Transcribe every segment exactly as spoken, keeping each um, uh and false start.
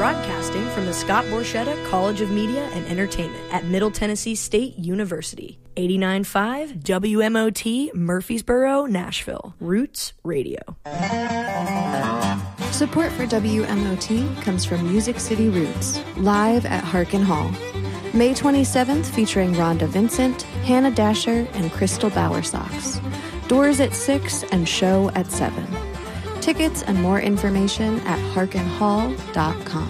Broadcasting from the Scott Borchetta College of Media and Entertainment at Middle Tennessee State University. eighty-nine point five W M O T, Murfreesboro, Nashville. Roots Radio. Support for W M O T comes from Music City Roots, live at Harkin Hall. May twenty-seventh, featuring Rhonda Vincent, Hannah Dasher, and Crystal Bowersox. Doors at six and show at seven. Tickets and more information at harkin hall dot com.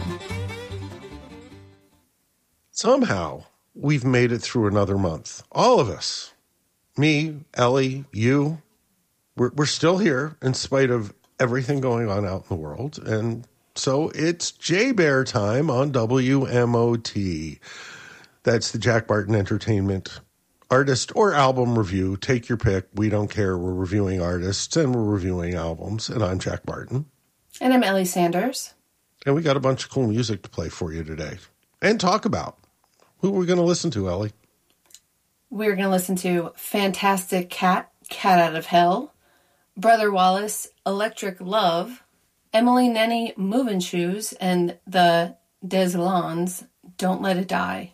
Somehow, we've made it through another month. All of us. Me, Ellie, you. We're, we're still here in spite of everything going on out in the world. And so it's Jay Bear time on W M O T. That's the Jack Barton Entertainment artist or album review. Take your pick. We don't care. We're reviewing artists and we're reviewing albums. And I'm Jack Barton. And I'm Ellie Sanders. And we got a bunch of cool music to play for you today and talk about. Who are we going to listen to, Ellie? We're going to listen to Fantastic Cat, Cat Out of Hell, Brother Wallace, Electric Love, Emily Nenny, Movin' Shoes, and the Des Lons, Don't Let It Die.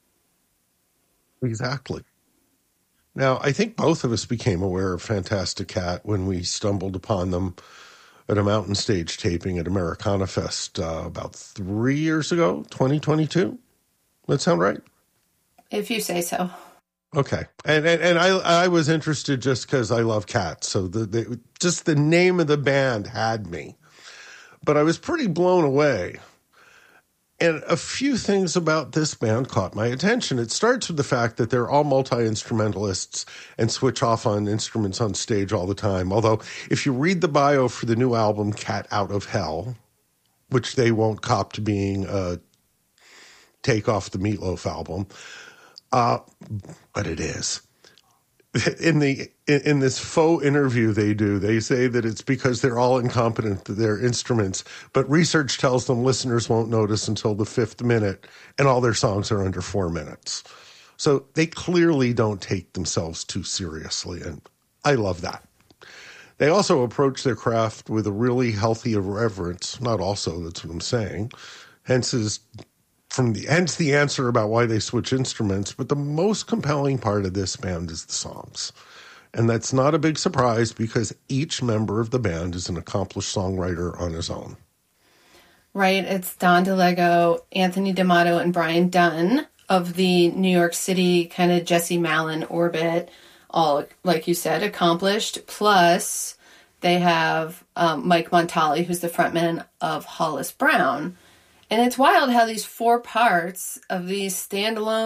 Exactly. Now, I think both of us became aware of Fantastic Cat when we stumbled upon them at a Mountain Stage taping at Americana Fest uh, about three years ago, twenty twenty-two. That sound right? If you say so. Okay. And and, and I I was interested just because I love cats. So the, the just the name of the band had me. But I was pretty blown away. And a few things about this band caught my attention. It starts with the fact that they're all multi-instrumentalists and switch off on instruments on stage all the time. Although, if you read the bio for the new album, Cat Out of Hell, which they won't cop to being a take off the Meatloaf album, uh, but it is. In the in, in this faux interview they do, they say that it's because they're all incompetent to their instruments, but research tells them listeners won't notice until the fifth minute, and all their songs are under four minutes. So they clearly don't take themselves too seriously, and I love that. They also approach their craft with a really healthy irreverence. Not also, that's what I'm saying. Hence is From the hence the answer about why they switch instruments, but the most compelling part of this band is the songs. And that's not a big surprise because each member of the band is an accomplished songwriter on his own. Right, it's Don DeLego, Anthony D'Amato, and Brian Dunn of the New York City kind of Jesse Malin orbit, all, like you said, accomplished. Plus, they have um, Mike Montali, who's the frontman of Hollis Brown. And it's wild how these four parts of these standalone